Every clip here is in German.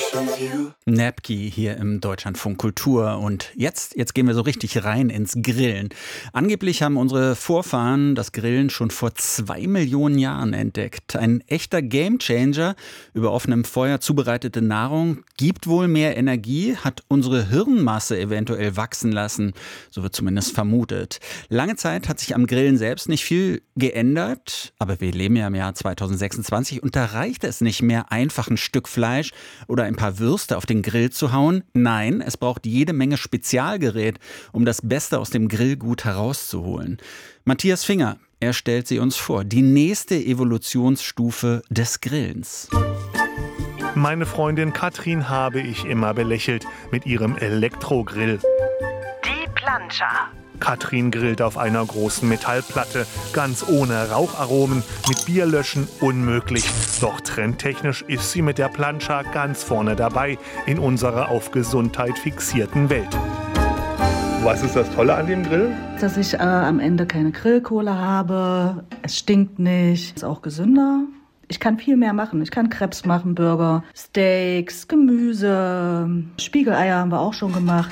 Napki hier im Deutschlandfunk Kultur. Und jetzt gehen wir so richtig rein ins Grillen. Angeblich haben unsere Vorfahren das Grillen schon vor 2 Millionen Jahren entdeckt. Ein echter Gamechanger. Über offenem Feuer zubereitete Nahrung gibt wohl mehr Energie, hat unsere Hirnmasse eventuell wachsen lassen. So wird zumindest vermutet. Lange Zeit hat sich am Grillen selbst nicht viel geändert. Aber wir leben ja im Jahr 2026 und da reicht es nicht mehr, einfach ein Stück Fleisch oder ein paar Würste auf den Grill zu hauen. Nein, es braucht jede Menge Spezialgerät, um das Beste aus dem Grillgut herauszuholen. Matthias Finger, er stellt sie uns vor. Die nächste Evolutionsstufe des Grillens. Meine Freundin Katrin habe ich immer belächelt mit ihrem Elektrogrill. Die Plancha. Katrin grillt auf einer großen Metallplatte, ganz ohne Raucharomen, mit Bierlöschen unmöglich. Doch trendtechnisch ist sie mit der Plancha ganz vorne dabei in unserer auf Gesundheit fixierten Welt. Was ist das Tolle an dem Grill? Dass ich am Ende keine Grillkohle habe, es stinkt nicht, ist auch gesünder. Ich kann viel mehr machen. Ich kann Crepes machen, Burger, Steaks, Gemüse, Spiegeleier haben wir auch schon gemacht.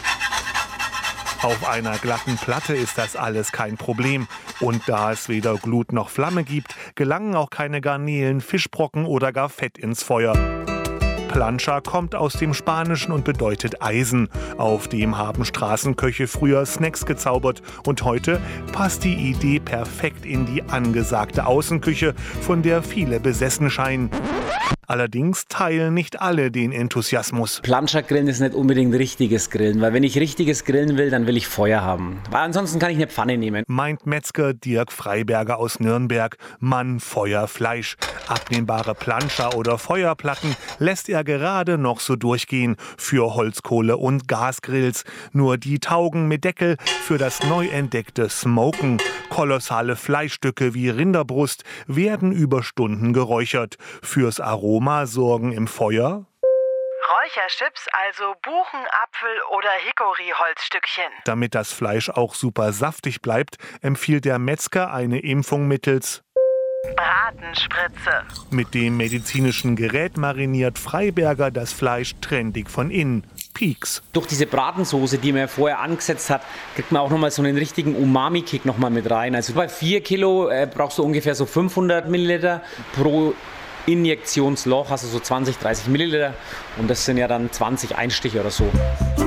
Auf einer glatten Platte ist das alles kein Problem. Und da es weder Glut noch Flamme gibt, gelangen auch keine Garnelen, Fischbrocken oder gar Fett ins Feuer. Plancha kommt aus dem Spanischen und bedeutet Eisen. Auf dem haben Straßenköche früher Snacks gezaubert. Und heute passt die Idee perfekt in die angesagte Außenküche, von der viele besessen scheinen. Allerdings teilen nicht alle den Enthusiasmus. Plancha-Grillen ist nicht unbedingt richtiges Grillen, weil wenn ich richtiges Grillen will, dann will ich Feuer haben. Weil ansonsten kann ich eine Pfanne nehmen. Meint Metzger Dirk Freiberger aus Nürnberg. Mann, Feuer, Fleisch. Abnehmbare Plancha oder Feuerplatten lässt er gerade noch so durchgehen für Holzkohle- und Gasgrills. Nur die taugen mit Deckel für das neu entdeckte Smoken. Kolossale Fleischstücke wie Rinderbrust werden über Stunden geräuchert. Fürs Aroma sorgen im Feuer Räucherchips, also Buchen, Apfel oder Hickory-Holzstückchen. Damit das Fleisch auch super saftig bleibt, empfiehlt der Metzger eine Impfung mittels Bratenspritze. Mit dem medizinischen Gerät mariniert Freiberger das Fleisch trendig von innen. Pieks. Durch diese Bratensoße, die man vorher angesetzt hat, kriegt man auch nochmal so einen richtigen Umami-Kick nochmal mit rein. Also bei 4 Kilo brauchst du ungefähr so 500 Milliliter pro Injektionsloch, also so 20, 30 Milliliter. Und das sind ja dann 20 Einstiche oder so.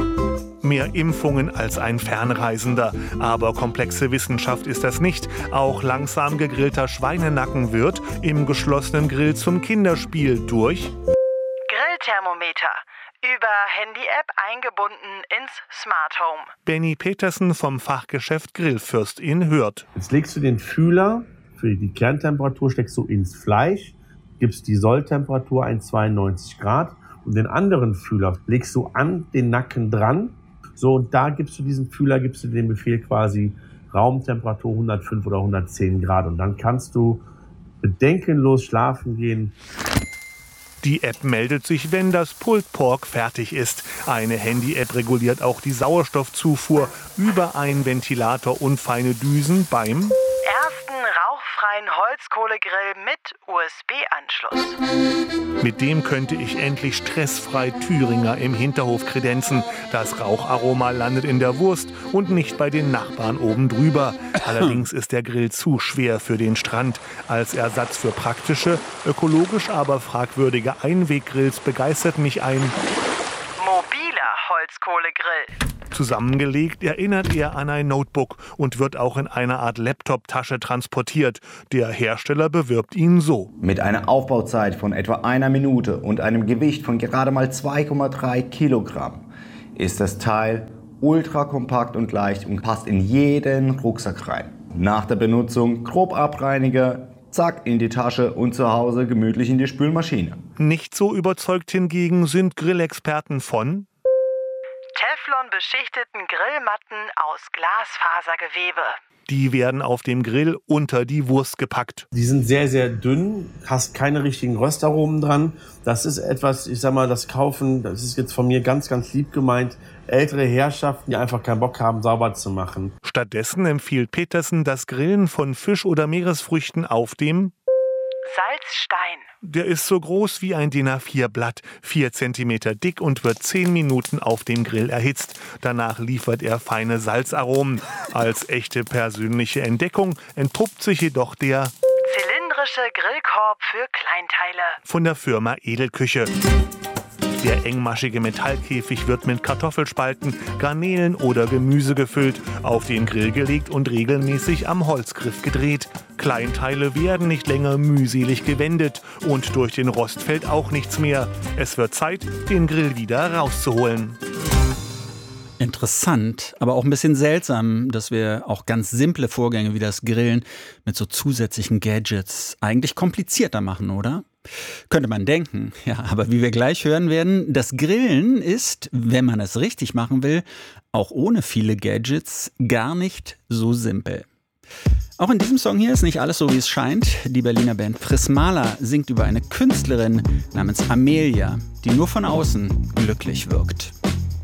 Mehr Impfungen als ein Fernreisender. Aber komplexe Wissenschaft ist das nicht. Auch langsam gegrillter Schweinenacken wird im geschlossenen Grill zum Kinderspiel durch Grillthermometer. Über Handy-App eingebunden ins Smart Home. Benny Petersen vom Fachgeschäft Grillfürst in Hürth. Jetzt legst du den Fühler für die Kerntemperatur, steckst du ins Fleisch, gibst die Solltemperatur 1,92 Grad und den anderen Fühler legst du an den Nacken dran. So, und da gibst du den Befehl quasi Raumtemperatur 105 oder 110 Grad. Und dann kannst du bedenkenlos schlafen gehen. Die App meldet sich, wenn das Pulled Pork fertig ist. Eine Handy-App reguliert auch die Sauerstoffzufuhr über einen Ventilator und feine Düsen beim ersten rauchfreien Holzkohlegrill mit USB-Anschluss. Mit dem könnte ich endlich stressfrei Thüringer im Hinterhof kredenzen. Das Raucharoma landet in der Wurst und nicht bei den Nachbarn oben drüber. Allerdings ist der Grill zu schwer für den Strand. Als Ersatz für praktische, ökologisch aber fragwürdige Einweggrills begeistert mich ein Mobiler Holzkohlegrill. Zusammengelegt erinnert er an ein Notebook und wird auch in einer Art Laptop-Tasche transportiert. Der Hersteller bewirbt ihn so. Mit einer Aufbauzeit von etwa 1 Minute und einem Gewicht von gerade mal 2,3 Kilogramm ist das Teil ultra kompakt und leicht und passt in jeden Rucksack rein. Nach der Benutzung grob Abreiniger, zack in die Tasche und zu Hause gemütlich in die Spülmaschine. Nicht so überzeugt hingegen sind Grillexperten von Teflon-beschichteten Grillmatten aus Glasfasergewebe. Die werden auf dem Grill unter die Wurst gepackt. Die sind sehr, sehr dünn, hast keine richtigen Röstaromen dran. Das ist etwas, ich sag mal, das ist jetzt von mir ganz, ganz lieb gemeint, ältere Herrschaften, die einfach keinen Bock haben, sauber zu machen. Stattdessen empfiehlt Petersen das Grillen von Fisch oder Meeresfrüchten auf dem Salzstein. Der ist so groß wie ein DIN A4-Blatt, 4 Zentimeter dick und wird 10 Minuten auf dem Grill erhitzt. Danach liefert er feine Salzaromen. Als echte persönliche Entdeckung entpuppt sich jedoch der zylindrische Grillkorb für Kleinteile von der Firma Edelküche. Der engmaschige Metallkäfig wird mit Kartoffelspalten, Garnelen oder Gemüse gefüllt, auf den Grill gelegt und regelmäßig am Holzgriff gedreht. Kleinteile werden nicht länger mühselig gewendet und durch den Rost fällt auch nichts mehr. Es wird Zeit, den Grill wieder rauszuholen. Interessant, aber auch ein bisschen seltsam, dass wir auch ganz simple Vorgänge wie das Grillen mit so zusätzlichen Gadgets eigentlich komplizierter machen, oder? Könnte man denken, ja, aber wie wir gleich hören werden, das Grillen ist, wenn man es richtig machen will, auch ohne viele Gadgets gar nicht so simpel. Auch in diesem Song hier ist nicht alles so, wie es scheint. Die Berliner Band Prismala singt über eine Künstlerin namens Amelia, die nur von außen glücklich wirkt.